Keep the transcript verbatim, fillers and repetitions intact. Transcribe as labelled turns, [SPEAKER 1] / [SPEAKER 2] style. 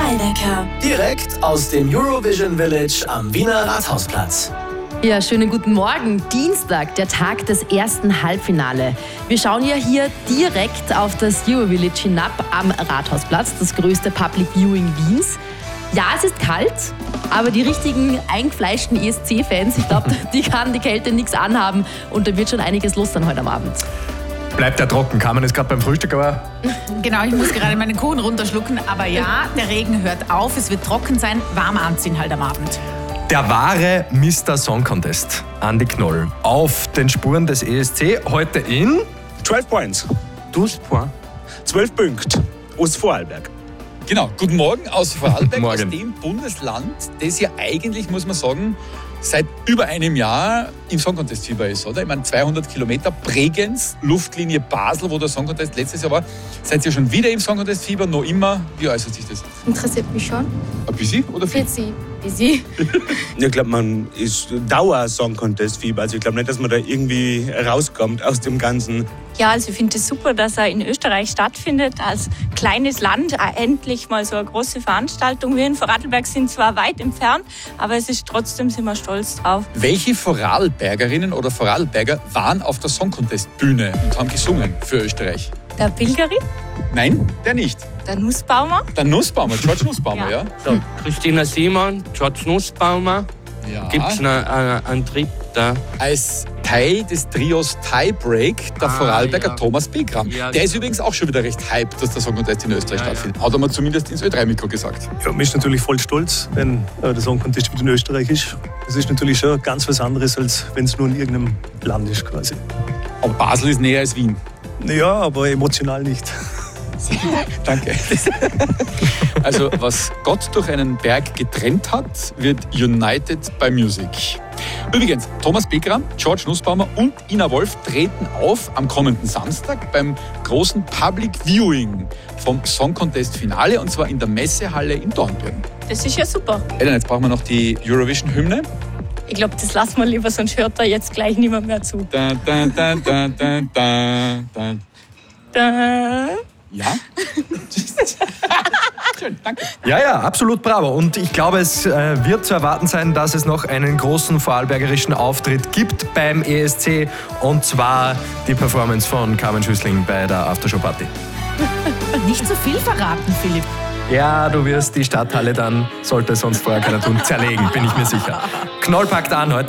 [SPEAKER 1] Waldecker.
[SPEAKER 2] Direkt aus dem Eurovision Village am Wiener Rathausplatz.
[SPEAKER 3] Ja, schönen guten Morgen. Dienstag, der Tag des ersten Halbfinale. Wir schauen ja hier direkt auf das Eurovillage hinab am Rathausplatz, das größte Public Viewing Wiens. Ja, es ist kalt, aber die richtigen eingefleischten E S C-Fans, ich glaube, die kann die Kälte nichts anhaben und da wird schon einiges los sein heute am Abend.
[SPEAKER 4] Bleibt ja trocken, kann man jetzt gerade beim Frühstück, aber...
[SPEAKER 5] Genau, ich muss gerade meine Kuchen runterschlucken, aber ja, der Regen hört auf, es wird trocken sein, warm anziehen halt am Abend.
[SPEAKER 4] Der wahre Mister Song Contest, Andi Knoll, auf den Spuren des E S C, heute in...
[SPEAKER 6] zwölf Points.
[SPEAKER 7] zwölf Points.
[SPEAKER 6] zwölf Punkte aus Vorarlberg.
[SPEAKER 8] Genau, guten Morgen aus Vorarlberg,
[SPEAKER 4] Morgen.
[SPEAKER 8] aus dem Bundesland, das ja eigentlich, muss man sagen, seit über einem Jahr im Song Contest Fieber ist, oder? Ich meine, zweihundert Kilometer, Bregenz, Luftlinie Basel, wo der Song Contest letztes Jahr war. Seid ihr schon wieder im Song Contest Fieber? Noch immer? Wie äußert sich das?
[SPEAKER 9] Interessiert mich schon.
[SPEAKER 8] Ein bisschen oder viel?
[SPEAKER 9] Fitzi. Busy.
[SPEAKER 6] Ich glaube, man ist Dauer-Song-Contest-Fieber. Also ich glaube nicht, dass man da irgendwie rauskommt aus dem Ganzen.
[SPEAKER 10] Ja, also ich finde es super, dass er in Österreich stattfindet. Als kleines Land auch endlich mal so eine große Veranstaltung. Wir in Vorarlberg sind zwar weit entfernt, aber es ist trotzdem, sind wir stolz drauf.
[SPEAKER 8] Welche Vorarlbergerinnen oder Vorarlberger waren auf der Song Contest Bühne und haben gesungen für Österreich?
[SPEAKER 10] Der Pilgeri,
[SPEAKER 8] Nein, der nicht.
[SPEAKER 10] der Nussbaumer.
[SPEAKER 8] Der Nussbaumer, George Nussbaumer, ja?
[SPEAKER 10] Ja.
[SPEAKER 7] So, Christina Simon, George Nussbaumer.
[SPEAKER 8] Ja.
[SPEAKER 7] Gibt es einen, einen, einen Dritter?
[SPEAKER 8] Als Teil des Trios Tiebreak, der
[SPEAKER 7] Ah,
[SPEAKER 8] Vorarlberger
[SPEAKER 7] ja.
[SPEAKER 8] Thomas Begram.
[SPEAKER 7] Ja,
[SPEAKER 8] der ist übrigens auch schon wieder recht hyped, dass der Song Contest in Österreich
[SPEAKER 7] Ja, ja.
[SPEAKER 8] stattfindet. Hat er mir zumindest ins Ö drei Mikro gesagt.
[SPEAKER 11] Ja, man ist natürlich voll stolz, wenn äh, der Song Contest wieder in Österreich ist. Das ist natürlich schon ganz was anderes, als wenn es nur in irgendeinem Land ist quasi.
[SPEAKER 8] Aber Basel ist näher als Wien.
[SPEAKER 11] Ja, aber emotional nicht.
[SPEAKER 8] Danke. Also, was Gott durch einen Berg getrennt hat, wird united by music. Übrigens, Thomas Begram, George Nussbaumer und Ina Wolf treten auf am kommenden Samstag beim großen Public Viewing vom Song Contest Finale, und zwar in der Messehalle in Dornbirn.
[SPEAKER 10] Das ist ja super.
[SPEAKER 8] Elena, jetzt brauchen wir noch die Eurovision-Hymne.
[SPEAKER 10] Ich glaube, das lassen wir lieber, sonst hört er jetzt gleich niemand mehr zu.
[SPEAKER 8] Da, da, da, da, da, da, da.
[SPEAKER 10] Da.
[SPEAKER 8] Ja? Schön, danke.
[SPEAKER 4] Ja, ja, absolut bravo. Und ich glaube, es äh, wird zu erwarten sein, dass es noch einen großen vorarlbergerischen Auftritt gibt beim E S C. Und zwar die Performance von Carmen Schüssling bei der Aftershow-Party.
[SPEAKER 5] Nicht so viel verraten, Philipp.
[SPEAKER 4] Ja, du wirst die Stadthalle dann, sollte es sonst vorher keiner tun, zerlegen, bin ich mir sicher. Knoll packt an heute.